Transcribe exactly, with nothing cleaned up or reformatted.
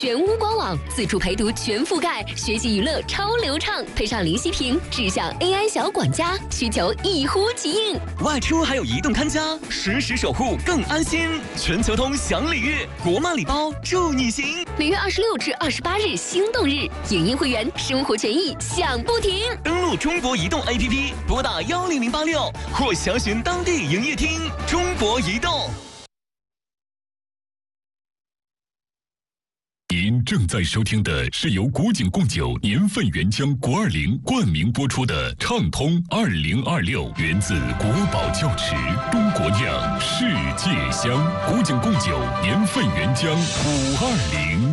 全屋官网自助陪读全覆盖，学习娱乐超流畅，配上林息屏智享 A I 小管家，需求一呼即应。 外出还有移动看家，实时守护更安心。全球通享礼遇，国漫礼包助你行。 每月二十六至二十八日心动日，影音会员生活权益享不停。 登录中国移动 A P P， 拨打幺零零八六或详询当地营业厅。中国移动。 您正在收听的是由古井贡酒年份原浆国二零冠名播出的畅通二零二六，源自国宝窖池，中国酿，世界香。古井贡酒年份原浆五二零。